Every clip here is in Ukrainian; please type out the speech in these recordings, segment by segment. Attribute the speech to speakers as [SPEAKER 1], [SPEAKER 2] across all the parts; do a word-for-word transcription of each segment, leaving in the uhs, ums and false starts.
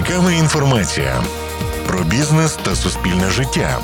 [SPEAKER 1] цікава інформація про бізнес та суспільне життя.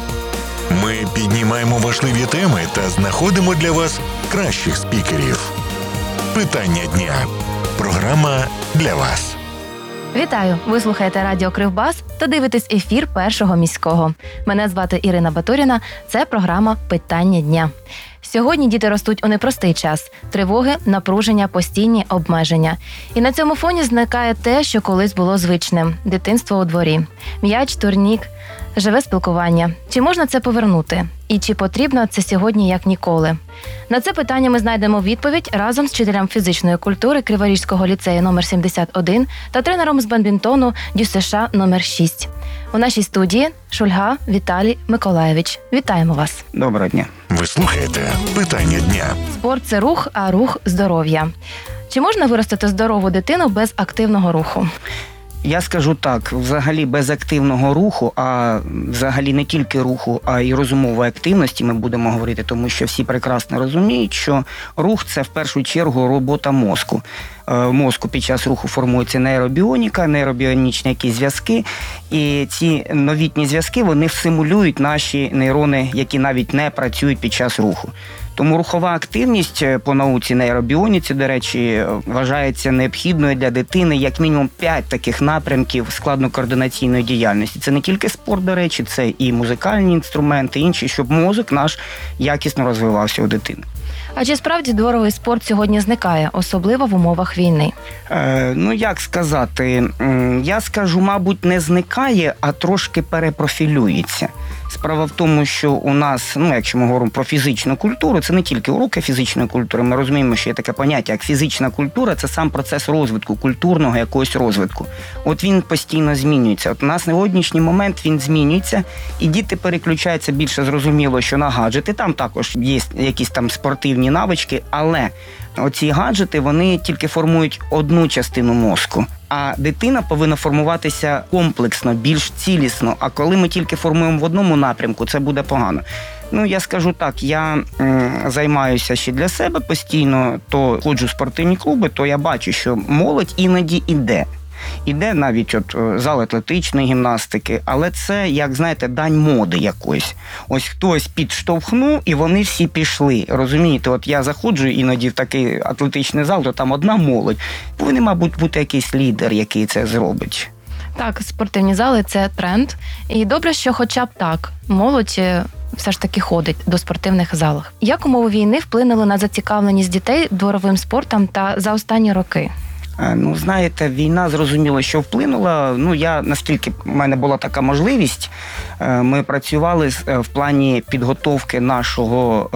[SPEAKER 1] Ми піднімаємо важливі теми та знаходимо для вас кращих спікерів. Питання дня. Програма для вас.
[SPEAKER 2] Вітаю! Ви слухаєте радіо Кривбас та дивитесь ефір Першого міського. Мене звати Ірина Батуріна. Це програма «Питання дня». Сьогодні діти ростуть у непростий час. Тривоги, напруження, постійні обмеження. І на цьому фоні зникає те, що колись було звичним – дитинство у дворі. М'яч, турнік, живе спілкування. Чи можна це повернути? І чи потрібно це сьогодні як ніколи? На це питання ми знайдемо відповідь разом з вчителем фізичної культури Криворізького ліцею номер сімдесят один та тренером з бадмінтону ДЮСШ номер шість. У нашій студії Шульга Віталій Миколаєвич. Вітаємо вас.
[SPEAKER 3] Доброго дня.
[SPEAKER 1] Ви слухаєте «Питання дня».
[SPEAKER 2] Спорт – це рух, а рух – здоров'я. Чи можна виростити здорову дитину без активного руху?
[SPEAKER 3] Я скажу так, взагалі без активного руху, а взагалі не тільки руху, а й розумової активності ми будемо говорити, тому що всі прекрасно розуміють, що рух – це в першу чергу робота мозку. В мозку під час руху формується нейробіоніка, нейробіонічні якісь зв'язки, і ці новітні зв'язки, вони симулюють наші нейрони, які навіть не працюють під час руху. Тому рухова активність по науці нейробіоніці, до речі, вважається необхідною для дитини як мінімум п'ять таких напрямків складно-координаційної діяльності. Це не тільки спорт, до речі, це і музикальні інструменти, інші, щоб мозок наш якісно розвивався у дитини.
[SPEAKER 2] А чи справді дворовий спорт сьогодні зникає, особливо в умовах війни?
[SPEAKER 3] Е, ну, як сказати, я скажу, мабуть, не зникає, а трошки перепрофілюється. Справа в тому, що у нас, ну, якщо ми говоримо про фізичну культуру, це не тільки уроки фізичної культури, ми розуміємо, що є таке поняття, як фізична культура – це сам процес розвитку, культурного якогось розвитку. От він постійно змінюється. От у нас на сьогоднішній момент він змінюється, і діти переключаються більше, зрозуміло, що на гаджети. Там також є якісь там спортивні навички, але оці гаджети, вони тільки формують одну частину мозку. А дитина повинна формуватися комплексно, більш цілісно. А коли ми тільки формуємо в одному напрямку, це буде погано. Ну, я скажу так, я м, займаюся ще для себе постійно, то ходжу в спортивні клуби, то я бачу, що молодь іноді іде. Іде навіть от зал атлетичної гімнастики, але це, як знаєте, дань моди якоїсь. Ось хтось підштовхнув, і вони всі пішли. Розумієте, от я заходжу іноді в такий атлетичний зал, то там одна молодь. Повинен, мабуть, бути якийсь лідер, який це зробить.
[SPEAKER 2] Так, спортивні зали – це тренд. І добре, що хоча б так молодь все ж таки ходить до спортивних залів. Як умови війни вплинули на зацікавленість дітей дворовим спортом та за останні роки?
[SPEAKER 3] Ну, знаєте, війна, зрозуміло, що вплинула. Ну, я, наскільки в мене була така можливість, ми працювали в плані підготовки нашого,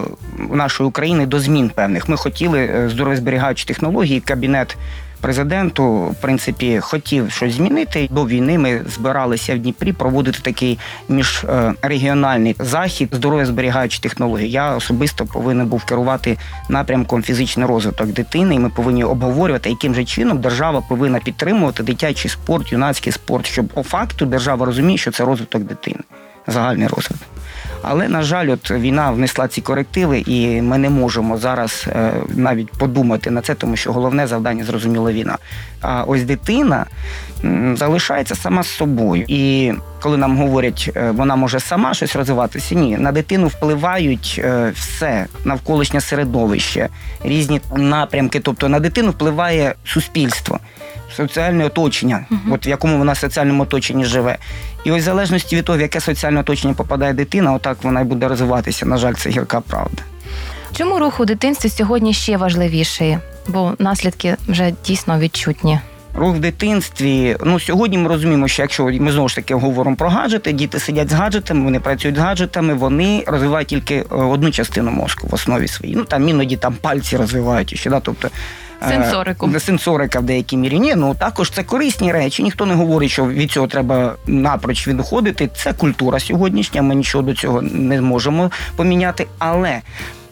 [SPEAKER 3] нашої України до змін певних. Ми хотіли здоров'язберігаючі технології, кабінет президенту, в принципі, хотів щось змінити. До війни ми збиралися в Дніпрі проводити такий міжрегіональний захід здоров'язберігаючі технології. Я особисто повинен був керувати напрямком фізичний розвиток дитини, і ми повинні обговорювати, яким же чином держава повинна підтримувати дитячий спорт, юнацький спорт, щоб по факту держава розуміє, що це розвиток дитини, загальний розвиток. Але, на жаль, от війна внесла ці корективи, і ми не можемо зараз е, навіть подумати на це, тому що головне завдання, зрозуміло, війна. А ось дитина м, залишається сама з собою. І коли нам говорять, е, вона може сама щось розвиватися, ні. На дитину впливають е, все, навколишнє середовище, різні напрямки. Тобто на дитину впливає суспільство, соціальне оточення, uh-huh. от в якому вона в соціальному оточенні живе. І ось в залежності від того, в яке соціальне оточення попадає дитина, отак вона й буде розвиватися. На жаль, це гірка правда.
[SPEAKER 2] Чому рух у дитинстві сьогодні ще важливіший? Бо наслідки вже дійсно відчутні.
[SPEAKER 3] Рух в дитинстві, ну, сьогодні ми розуміємо, що якщо ми знову ж таки говоримо про гаджети, діти сидять з гаджетами, вони працюють з гаджетами, вони розвивають тільки одну частину мозку в основі своїй. Ну, там іноді там пальці розвивають ще, да, тобто
[SPEAKER 2] Сенсорику.
[SPEAKER 3] Е, сенсорика в деякій мірі. Ні, ну також це корисні речі. Ніхто не говорить, що від цього треба напроч відходити. Це культура сьогоднішня, ми нічого до цього не зможемо поміняти. Але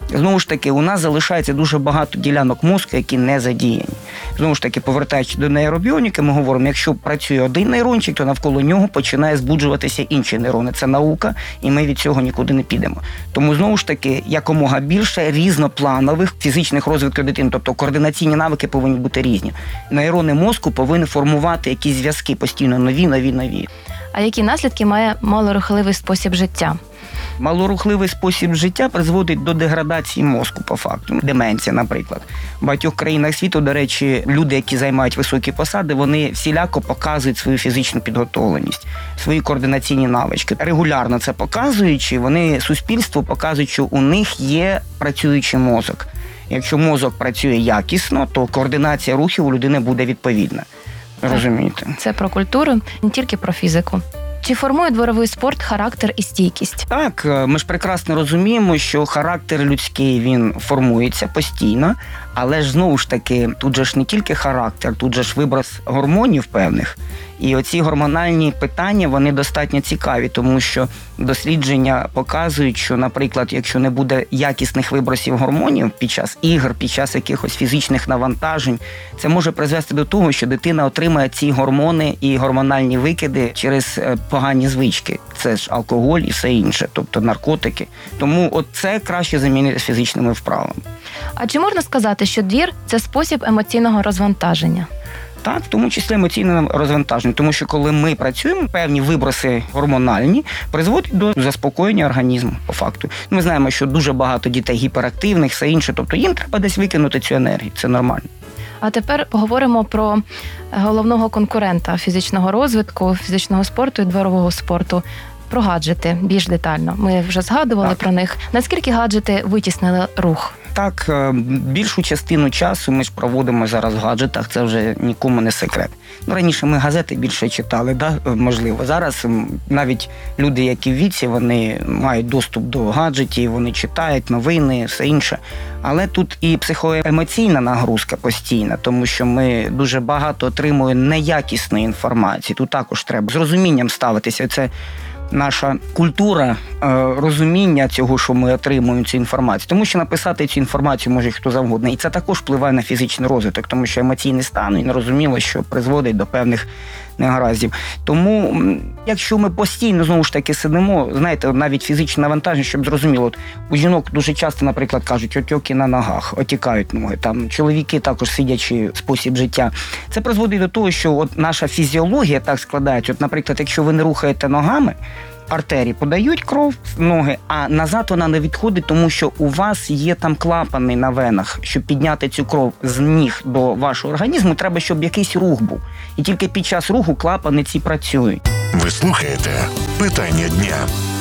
[SPEAKER 3] Знову ж таки, у нас залишається дуже багато ділянок мозку, які не задіяні. Знову ж таки, повертаючись до нейробіоніки, ми говоримо, якщо працює один нейрончик, то навколо нього починає збуджуватися інші нейрони. Це наука, і ми від цього нікуди не підемо. Тому, знову ж таки, якомога більше різнопланових фізичних розвитків дитини, тобто координаційні навики повинні бути різні. Нейрони мозку повинні формувати якісь зв'язки постійно нові, нові, нові.
[SPEAKER 2] А які наслідки має малорухливий спосіб життя?
[SPEAKER 3] Малорухливий спосіб життя призводить до деградації мозку, по факту. Деменція, наприклад. В багатьох країнах світу, до речі, люди, які займають високі посади, вони всіляко показують свою фізичну підготовленість, свої координаційні навички. Регулярно це показуючи, вони суспільству показують, що у них є працюючий мозок. Якщо мозок працює якісно, то координація рухів у людини буде відповідна. Розумієте?
[SPEAKER 2] Це про культуру, не тільки про фізику. Чи формує дворовий спорт характер і стійкість?
[SPEAKER 3] Так, ми ж прекрасно розуміємо, що характер людський, він формується постійно, але ж знову ж таки, тут же ж не тільки характер, тут же ж виброс гормонів певних. І оці гормональні питання, вони достатньо цікаві, тому що дослідження показують, що, наприклад, якщо не буде якісних вибросів гормонів під час ігор, під час якихось фізичних навантажень, це може призвести до того, що дитина отримає ці гормони і гормональні викиди через погані звички. Це ж алкоголь і все інше, тобто наркотики. Тому от це краще замінити фізичними вправами.
[SPEAKER 2] А чи можна сказати, що двір – це спосіб емоційного розвантаження?
[SPEAKER 3] Так, в тому числі емоційне розвантаження, тому що коли ми працюємо, певні виброси гормональні призводять до заспокоєння організму, по факту. Ми знаємо, що дуже багато дітей гіперактивних, все інше, тобто їм треба десь викинути цю енергію, це нормально.
[SPEAKER 2] А тепер поговоримо про головного конкурента фізичного розвитку, фізичного спорту і дворового спорту. Про гаджети більш детально. Ми вже згадували
[SPEAKER 3] так.
[SPEAKER 2] про них. Наскільки гаджети витіснили рух?
[SPEAKER 3] Так, більшу частину часу ми ж проводимо зараз в гаджетах, це вже нікому не секрет. Ну, раніше ми газети більше читали, да, можливо. Зараз навіть люди, які в віці, вони мають доступ до гаджетів, вони читають новини, все інше. Але тут і психоемоційна нагрузка постійна, тому що ми дуже багато отримуємо неякісної інформації. Тут також треба з розумінням ставитися. Це наша культура розуміння цього, що ми отримуємо цю інформацію. Тому що написати цю інформацію може хто завгодно. І це також впливає на фізичний розвиток, тому що емоційний стан, і нерозуміло, що призводить до певних негараздів. Тому, якщо ми постійно, знову ж таки, сидимо, знаєте, навіть фізичне навантаження, щоб зрозуміло, от у жінок дуже часто, наприклад, кажуть, отьоки на ногах, отікають ноги, там чоловіки також сидячий спосіб життя. Це призводить до того, що от наша фізіологія так складається. От, наприклад, якщо ви не рухаєте ногами, артерії подають кров в ноги, а назад вона не відходить, тому що у вас є там клапани на венах. Щоб підняти цю кров з ніг до вашого організму, треба, щоб якийсь рух був. І тільки під час руху клапани ці працюють.
[SPEAKER 1] Ви слухаєте «Питання дня».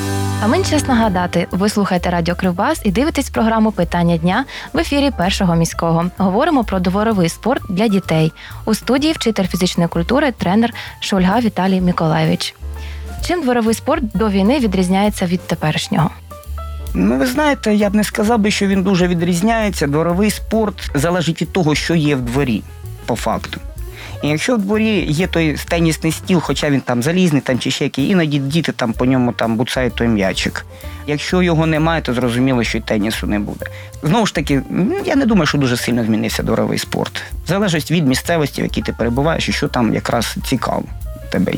[SPEAKER 2] А мені час нагадати, ви слухаєте Радіо Кривбас і дивитесь програму «Питання дня» в ефірі Першого міського. Говоримо про дворовий спорт для дітей. У студії вчитель фізичної культури, тренер Шульга Віталій Миколайович. Чим дворовий спорт до війни відрізняється від теперішнього?
[SPEAKER 3] Ну, ви знаєте, я б не сказав би, що він дуже відрізняється. Дворовий спорт залежить від того, що є в дворі, по факту. І якщо в дворі є той тенісний стіл, хоча він там залізний, там чи ще який, іноді діти там по ньому там буцають той м'ячик. Якщо його немає, то зрозуміло, що й тенісу не буде. Знову ж таки, я не думаю, що дуже сильно змінився дворовий спорт. Залежить від місцевості, в якій ти перебуваєш, і що там якраз цікаво тебе.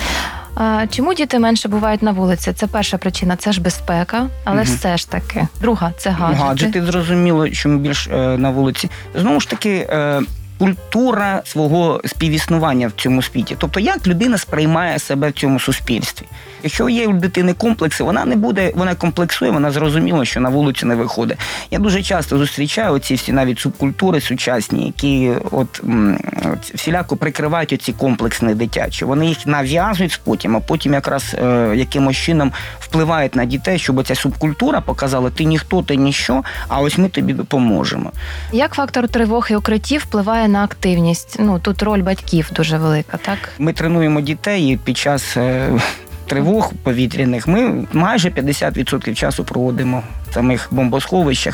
[SPEAKER 2] А чому діти менше бувають на вулиці? Це перша причина, це ж безпека, але угу. все ж таки. Друга – це гаджети.
[SPEAKER 3] Гаджети, зрозуміло, що ми більш е, на вулиці. Знову ж таки, е, культура свого співіснування в цьому світі. Тобто, як людина сприймає себе в цьому суспільстві. Якщо є у дитини комплекси, вона не буде, вона комплексує, вона зрозуміла, що на вулицю не виходить. Я дуже часто зустрічаю оці всі навіть субкультури сучасні, які от, от всіляко прикривають оці комплексні дитячі. Вони їх нав'язують потім, а потім якраз е, якимось чином впливають на дітей, щоб ця субкультура показала, ти ніхто, ти ніщо, а ось ми тобі допоможемо.
[SPEAKER 2] Як фактор тривоги укриттів впливає на активність? Ну, тут роль батьків дуже велика, так?
[SPEAKER 3] Ми тренуємо дітей і під час е, тривог повітряних ми майже п'ятдесят відсотків часу проводимо в самих бомбосховищах.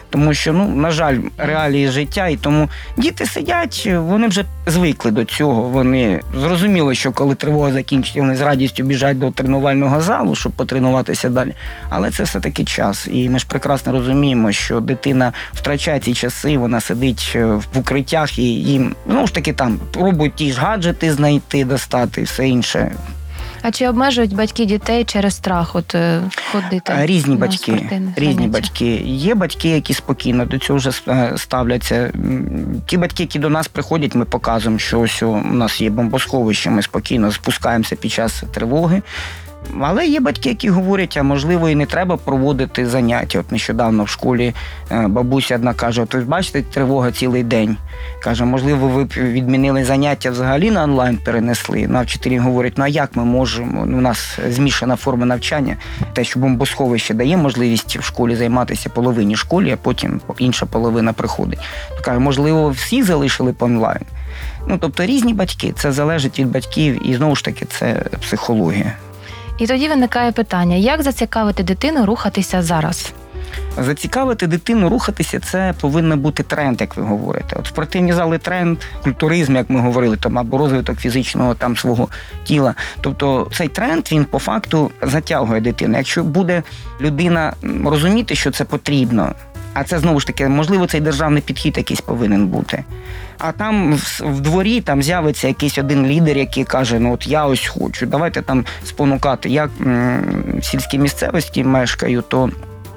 [SPEAKER 3] Тому що, ну, на жаль, реалії життя, і тому діти сидять, вони вже звикли до цього. Вони зрозуміли, що коли тривога закінчиться, вони з радістю біжать до тренувального залу, щоб потренуватися далі. Але це все-таки час. І ми ж прекрасно розуміємо, що дитина втрачає ці часи, вона сидить в укриттях і їм, знову ж таки, там пробують ті ж гаджети знайти, достати і все інше.
[SPEAKER 2] А чи обмежують батьки дітей через страх от е, ходити?
[SPEAKER 3] Різні
[SPEAKER 2] на
[SPEAKER 3] батьки.
[SPEAKER 2] спортивні
[SPEAKER 3] Різні
[SPEAKER 2] заняття?
[SPEAKER 3] батьки. Є батьки, які спокійно до цього вже е, ставляться. М, Ті батьки, які до нас приходять, ми показуємо, що ось у нас є бомбосховище, ми спокійно спускаємося під час тривоги. Але є батьки, які говорять, а можливо і не треба проводити заняття. От нещодавно в школі бабуся одна каже, от ви бачите, тривога цілий день. Каже, можливо, ви б відмінили заняття взагалі на онлайн перенесли. Ну, а вчителі говорять, ну а як ми можемо? Ну, у нас змішана форма навчання. Те, що бомбосховище дає можливість в школі займатися половині школі, а потім інша половина приходить. То каже, можливо, всі залишили б онлайн. Ну, тобто різні батьки, це залежить від батьків і, знову ж таки, це психологія.
[SPEAKER 2] І тоді виникає питання, як зацікавити дитину рухатися зараз?
[SPEAKER 3] Зацікавити дитину рухатися, це повинен бути тренд, як ви говорите. От спортивні зали тренд, культуризм, як ми говорили, там, або розвиток фізичного там свого тіла. Тобто цей тренд, він по факту затягує дитину. Якщо буде людина розуміти, що це потрібно, а це, знову ж таки, можливо, цей державний підхід якийсь повинен бути. А там в, в дворі там з'явиться якийсь один лідер, який каже, ну от я ось хочу, давайте там спонукати. Я м, в сільській місцевості мешкаю, то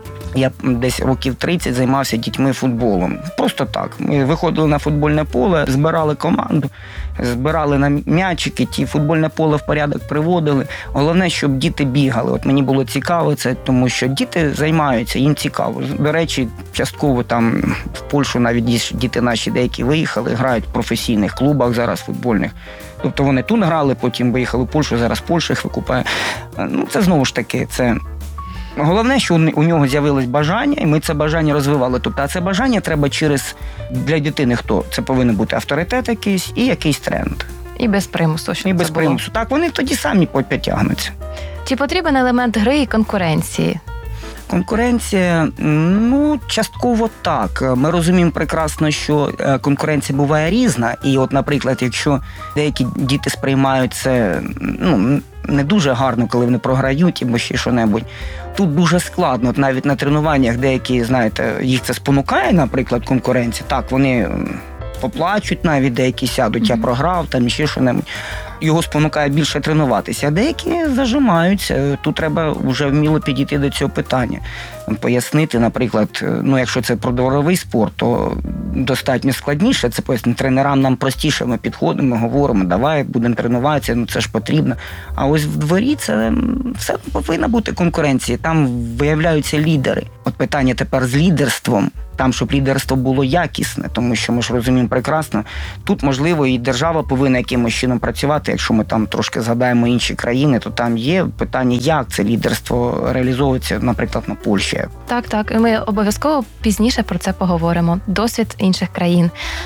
[SPEAKER 3] я десь років тридцять займався дітьми футболом. Просто так. Ми виходили на футбольне поле, збирали команду, збирали на м'ячики, ті футбольне поле в порядок приводили. Головне, щоб діти бігали. От мені було цікаво це, тому що діти займаються, їм цікаво. До речі, частково там в Польщу навіть діти наші деякі виїхали, грають в професійних клубах зараз футбольних. Тобто вони тут грали, потім виїхали в Польщу, зараз Польща їх викупає. Ну, це знову ж таки, це... Головне, що у нього з'явилось бажання, і ми це бажання розвивали. Тобто, а це бажання треба через, для дитини хто? Це повинен бути авторитет якийсь і якийсь тренд.
[SPEAKER 2] І без примусу, щоб
[SPEAKER 3] І без
[SPEAKER 2] це було.
[SPEAKER 3] примусу. Так, вони тоді самі потягнуться.
[SPEAKER 2] Чи потрібен елемент гри і конкуренції?
[SPEAKER 3] Конкуренція, ну, частково так. Ми розуміємо прекрасно, що конкуренція буває різна. І от, наприклад, якщо деякі діти сприймають це, ну, не дуже гарно, коли вони програють або ще що-небудь, тут дуже складно. От навіть на тренуваннях деякі, знаєте, їх це спонукає, наприклад, конкуренція. Так, вони поплачуть навіть, деякі сядуть, я програв, там ще що-небудь. Його спонукає більше тренуватися, а деякі зажимаються. Тут треба вже вміло підійти до цього питання. Пояснити, наприклад, ну якщо це про дворовий спорт, то достатньо складніше це пояснити. Тренерам нам простіше, ми підходимо, говоримо, давай, будемо тренуватися, ну це ж потрібно. А ось в дворі це все повинна бути конкуренція, там виявляються лідери. От питання тепер з лідерством. Там, щоб лідерство було якісне, тому що ми ж розуміємо прекрасно, тут, можливо, і держава повинна якимось чином працювати. Якщо ми там трошки згадаємо інші країни, то там є питання, як це лідерство реалізовується, наприклад, на Польщі.
[SPEAKER 2] Так, так. І ми обов'язково пізніше про це поговоримо. Досвід інших країн.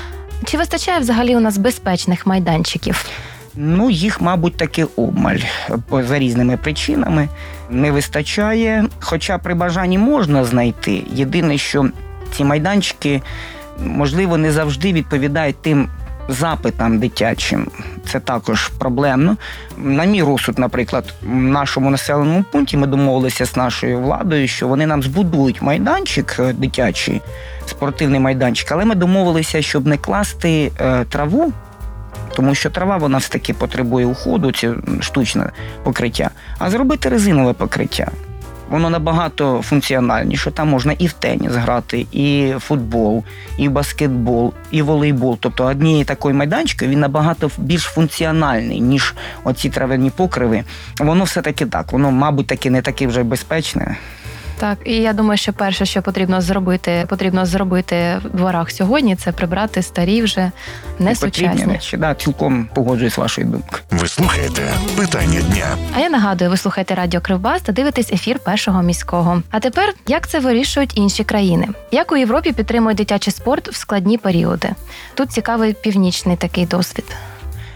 [SPEAKER 2] Чи вистачає взагалі у нас безпечних майданчиків?
[SPEAKER 3] Ну, їх, мабуть, таки обмаль. За різними причинами не вистачає. Хоча при бажанні можна знайти. Єдине, що ці майданчики, можливо, не завжди відповідають тим запитам дитячим. Це також проблемно. На мій розсуд, наприклад, в нашому населеному пункті ми домовилися з нашою владою, що вони нам збудують майданчик дитячий, спортивний майданчик, але ми домовилися, щоб не класти е, траву, тому що трава, вона все-таки потребує уходу, це штучне покриття, а зробити резинове покриття. Воно набагато функціональніше. Там можна і в теніс грати, і в футбол, і в баскетбол, і в волейбол. Тобто однієї такої майданчики, він набагато більш функціональний, ніж оці трав'яні покриви. Воно все-таки так, воно, мабуть, таки не таке вже безпечне.
[SPEAKER 2] Так, і я думаю, що перше, що потрібно зробити, потрібно зробити в дворах сьогодні, це прибрати старі вже несучасні.
[SPEAKER 3] Речі, да, цілком погоджуюсь з вашою думкою.
[SPEAKER 1] Ви слухаєте «Питання дня».
[SPEAKER 2] А я нагадую, ви слухаєте Радіо Кривбас та дивитесь ефір Першого міського. А тепер, як це вирішують інші країни? Як у Європі підтримують дитячий спорт в складні періоди? Тут цікавий північний такий досвід.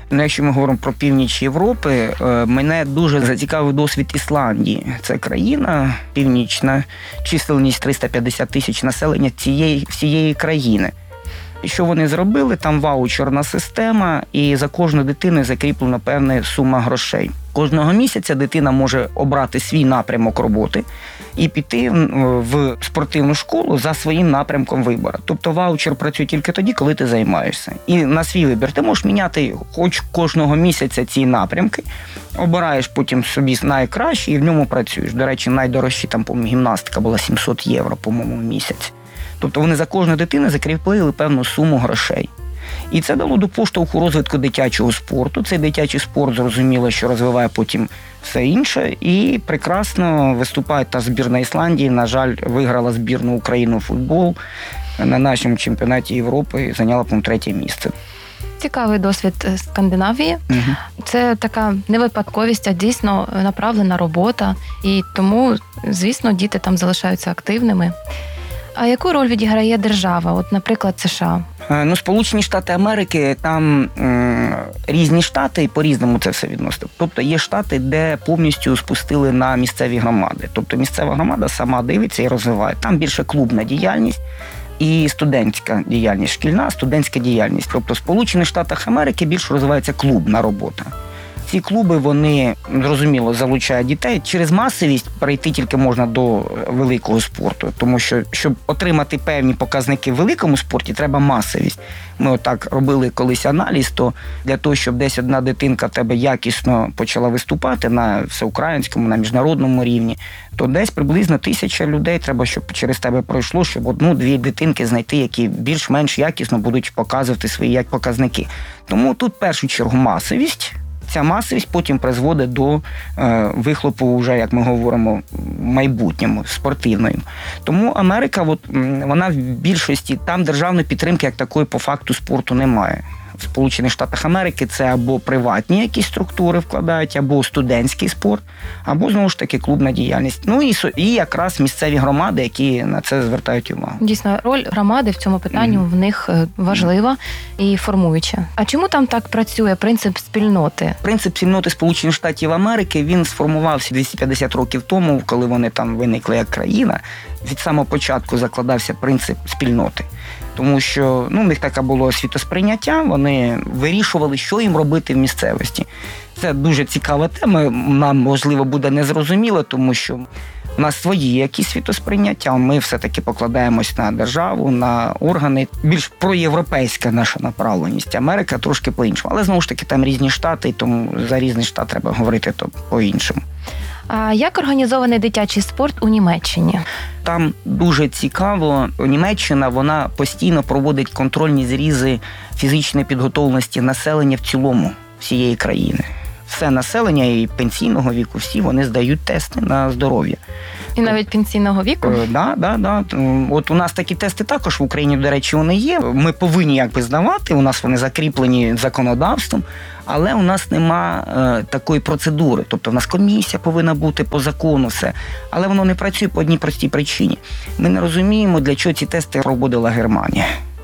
[SPEAKER 3] Ну, якщо ми говоримо про північ Європи, мене дуже зацікавив досвід Ісландії. Це країна північна, чисельність триста п'ятдесят тисяч населення цієї всієї країни. І що вони зробили? Там ваучерна система, і за кожну дитину закріплена певна сума грошей. Кожного місяця дитина може обрати свій напрямок роботи і піти в спортивну школу за своїм напрямком вибору. Тобто ваучер працює тільки тоді, коли ти займаєшся. І на свій вибір ти можеш міняти хоч кожного місяця ці напрямки, обираєш потім собі найкраще і в ньому працюєш. До речі, найдорожчі там, по-моєму, гімнастика була сімсот євро, по-моєму, в місяць. Тобто вони за кожну дитину закріпили певну суму грошей. І це дало до поштовху розвитку дитячого спорту. Цей дитячий спорт, зрозуміло, що розвиває потім все інше. І прекрасно виступає та збірна Ісландії. На жаль, виграла збірну України у футбол на нашому чемпіонаті Європи і зайняла, по-моєму, третє місце.
[SPEAKER 2] Цікавий досвід Скандинавії.
[SPEAKER 3] Угу.
[SPEAKER 2] Це така не випадковість, а дійсно направлена робота. І тому, звісно, діти там залишаються активними. А яку роль відіграє держава, от, наприклад, США?
[SPEAKER 3] Ну, Сполучені Штати Америки, там м, різні штати, і по-різному це все відноситься. Тобто є штати, де повністю спустили на місцеві громади. Тобто місцева громада сама дивиться і розвиває. Там більше клубна діяльність і студентська діяльність, шкільна студентська діяльність. Тобто в Сполучених Штатах Америки більше розвивається клубна робота. Ці клуби, вони, зрозуміло, залучають дітей. Через масовість перейти тільки можна до великого спорту, тому що, щоб отримати певні показники в великому спорті, треба масовість. Ми отак робили колись аналіз, то для того, щоб десь одна дитинка в тебе якісно почала виступати на всеукраїнському, на міжнародному рівні, то десь приблизно тисяча людей треба, щоб через тебе пройшло, щоб одну-дві дитинки знайти, які більш-менш якісно будуть показувати свої як показники. Тому тут в першу чергу масовість. Ця масовість потім призводить до е, вихлопу, вже, як ми говоримо, в майбутньому, спортивною. Тому Америка, от, вона в більшості, там державної підтримки як такої по факту спорту немає. В Сполучених Штатах Америки це або приватні якісь структури вкладають, або студентський спорт, або, знову ж таки, клубна діяльність. Ну і, і якраз місцеві громади, які на це звертають увагу.
[SPEAKER 2] Дійсно, роль громади в цьому питанні mm. в них важлива і формуюча. А чому там так працює принцип спільноти?
[SPEAKER 3] Принцип спільноти Сполучених Штатів Америки, він сформувався двісті п'ятдесят років тому, коли вони там виникли як країна. Від самого початку закладався принцип спільноти. Тому що ну, в них таке було світосприйняття, вони вирішували, що їм робити в місцевості. Це дуже цікава тема, нам, можливо, буде незрозуміло, тому що у нас свої якісь світосприйняття, ми все-таки покладаємось на державу, на органи. Більш проєвропейська наша направленість. Америка трошки по-іншому. Але, знову ж таки, там різні штати, тому за різний штат треба говорити то по-іншому.
[SPEAKER 2] А як організований дитячий спорт у Німеччині?
[SPEAKER 3] Там дуже цікаво. Німеччина, вона постійно проводить контрольні зрізи фізичної підготовленості населення в цілому всієї країни. Все населення і пенсійного віку, всі вони здають тести на здоров'я.
[SPEAKER 2] І навіть пенсійного віку?
[SPEAKER 3] Так, да, да, да. От у нас такі тести також в Україні, до речі, вони є. Ми повинні якби здавати, у нас вони закріплені законодавством, але у нас нема е, такої процедури. Тобто в нас комісія повинна бути по закону, все. Але воно не працює по одній простій причині. Ми не розуміємо, для чого ці тести проводила Германія.